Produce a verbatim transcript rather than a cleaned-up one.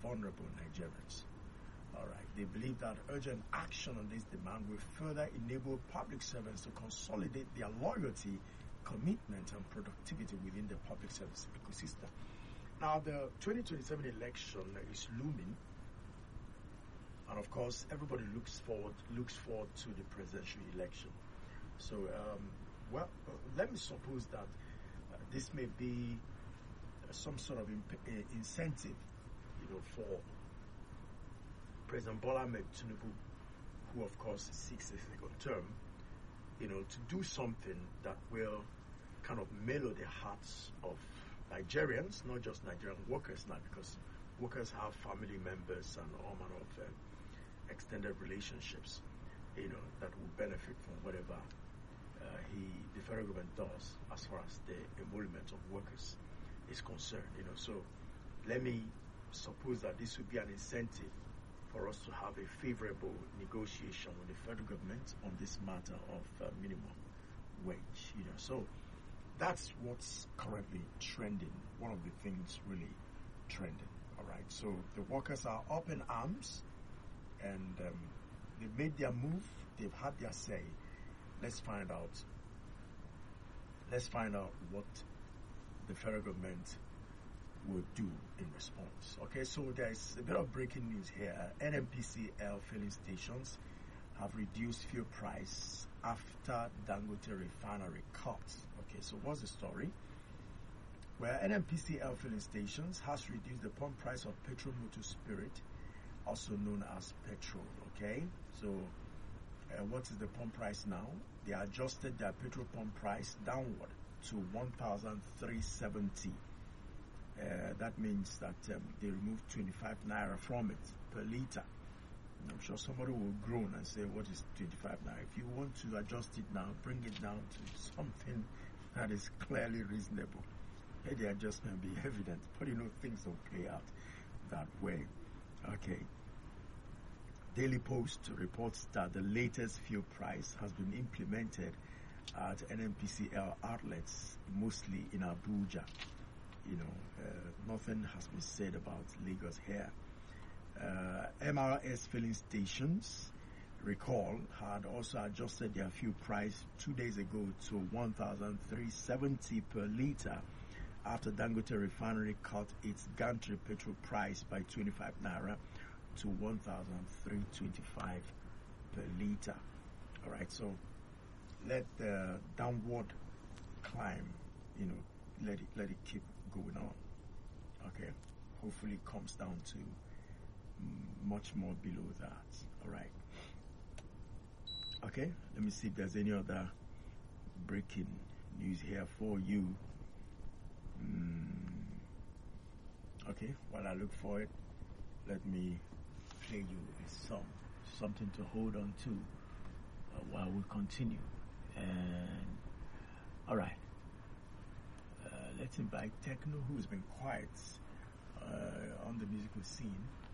vulnerable Nigerians. All right. They believe that urgent action on this demand will further enable public servants to consolidate their loyalty, commitment, and productivity within the public service ecosystem. Now, the twenty twenty-seven election is looming, and of course, everybody looks forward looks forward to the presidential election. So, um, well, uh, let me suppose that uh, this may be uh, some sort of imp- uh, incentive, you know, for President Bola Ahmed Tinubu, who of course seeks a second term, you know, to do something that will kind of mellow the hearts of Nigerians, not just Nigerian workers now, because workers have family members and all manner of uh, extended relationships, you know, that will benefit from whatever uh, he, the federal government does as far as the emolument of workers is concerned, you know. So let me suppose that this would be an incentive for us to have a favorable negotiation with the federal government on this matter of uh, minimum wage, you know. So that's what's currently trending. One of the things really trending. All right. So the workers are up in arms, and um, they've made their move. They've had their say. Let's find out. Let's find out what the federal government will do in response. Okay. So there's a bit of breaking news here. N N P C L filling stations have reduced fuel price after Dangote refinery cuts. Okay, so what's the story? Well, N N P C L filling stations has reduced the pump price of petrol motor spirit, also known as petrol. Okay, so uh, what is the pump price now? They adjusted their petrol pump price downward to one thousand three hundred seventy. Uh, that means that um, they removed twenty-five naira from it per liter. I'm sure somebody will groan and say, what is twenty-five naira? If you want to adjust it now, bring it down to something that is clearly reasonable. Let the adjustment be evident. But you know, things don't play out that way. Okay. Daily Post reports that the latest fuel price has been implemented at N N P C L outlets, mostly in Abuja. You know, uh, nothing has been said about Lagos here. Uh, M R S filling stations, recall, had also adjusted their fuel price two days ago to one thousand three hundred seventy per liter after Dangote refinery cut its gantry petrol price by twenty-five naira to one thousand three hundred twenty-five per liter. All right, so let the downward climb, you know, let it let it keep going on. Okay, hopefully it comes down to much more below that. All right. Okay, let me see if there's any other breaking news here for you. Mm. Okay, while I look for it, let me play you a song, something to hold on to uh, while we continue. And all right, uh, let's invite Techno, who's been quiet uh, on the musical scene.